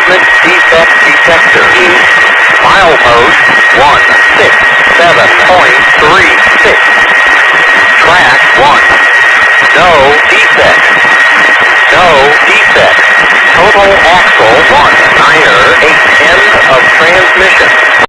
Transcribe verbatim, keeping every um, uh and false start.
equipment defect detector. Milepost one six seven point three six. Track one. No defect. No defect. Total axle one. Niner eight. End of transmission.